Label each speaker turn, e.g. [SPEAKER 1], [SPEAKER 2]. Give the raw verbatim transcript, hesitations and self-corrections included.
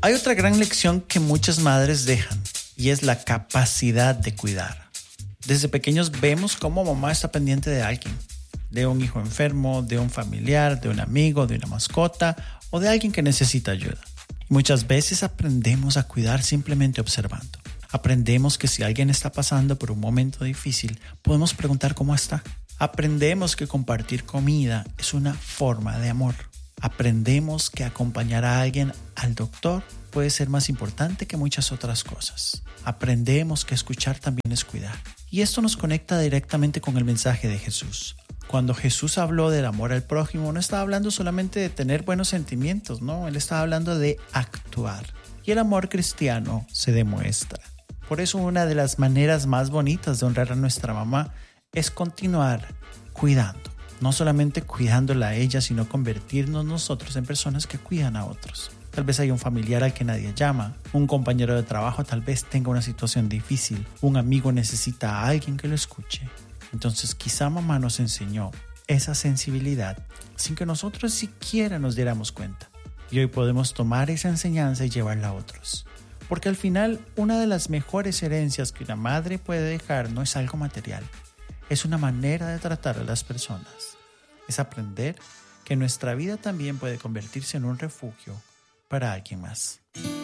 [SPEAKER 1] Hay otra gran lección que muchas madres dejan y es la capacidad de cuidar. Desde pequeños vemos cómo mamá está pendiente de alguien, de un hijo enfermo, de un familiar, de un amigo, de una mascota o de alguien que necesita ayuda. Y muchas veces aprendemos a cuidar simplemente observando. Aprendemos que si alguien está pasando por un momento difícil, podemos preguntar cómo está. Aprendemos que compartir comida es una forma de amor. Aprendemos que acompañar a alguien al doctor puede ser más importante que muchas otras cosas. Aprendemos que escuchar también es cuidar. Y esto nos conecta directamente con el mensaje de Jesús. Cuando Jesús habló del amor al prójimo, no estaba hablando solamente de tener buenos sentimientos, no, Él estaba hablando de actuar. Y el amor cristiano se demuestra. Por eso una de las maneras más bonitas de honrar a nuestra mamá es continuar cuidando. No solamente cuidándola a ella, sino convertirnos nosotros en personas que cuidan a otros. Tal vez hay un familiar al que nadie llama, un compañero de trabajo tal vez tenga una situación difícil, un amigo necesita a alguien que lo escuche. Entonces quizá mamá nos enseñó esa sensibilidad sin que nosotros siquiera nos diéramos cuenta. Y hoy podemos tomar esa enseñanza y llevarla a otros. Porque al final una de las mejores herencias que una madre puede dejar no es algo material. Es una manera de tratar a las personas. Es aprender que nuestra vida también puede convertirse en un refugio para alguien más.